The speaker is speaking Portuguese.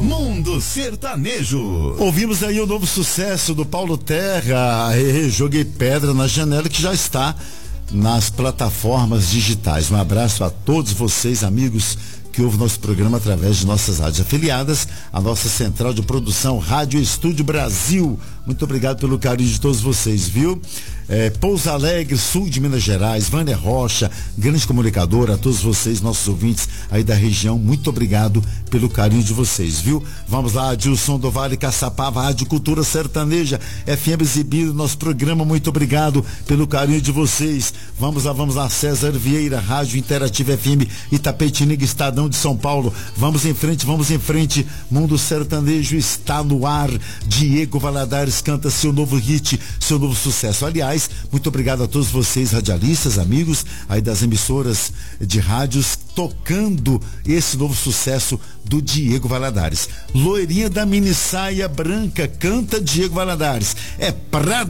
Mundo Sertanejo. Ouvimos aí o novo sucesso do Paulo Terra, Joguei Pedra na Janela, que já está nas plataformas digitais. Um abraço a todos vocês, amigos, que ouvem nosso programa através de nossas rádios afiliadas, a nossa central de produção Rádio Estúdio Brasil. Muito obrigado pelo carinho de todos vocês, viu? Pouso Alegre, sul de Minas Gerais, Vânia Rocha, grande comunicadora, a todos vocês, nossos ouvintes aí da região, muito obrigado pelo carinho de vocês, viu? Vamos lá, Adilson do Vale, Caçapava, Rádio Cultura Sertaneja, FM exibindo nosso programa, muito obrigado pelo carinho de vocês. Vamos lá, César Vieira, Rádio Interativa FM, Itapetininga, Estadão de São Paulo. Vamos em frente, Mundo Sertanejo está no ar. Diego Valadares canta seu novo hit, seu novo sucesso. Aliás, muito obrigado a todos vocês, radialistas, amigos aí das emissoras de rádios, tocando esse novo sucesso do Diego Valadares. Loirinha da mini saia branca, canta Diego Valadares. É pra